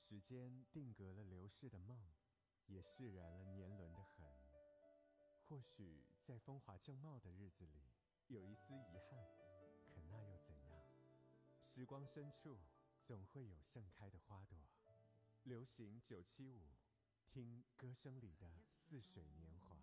时间定格了流逝的梦，也释然了年轮的痕。或许在风华正茂的日子里，有一丝遗憾，可那又怎样？时光深处，总会有盛开的花朵。流行975，听歌声里的似水年华。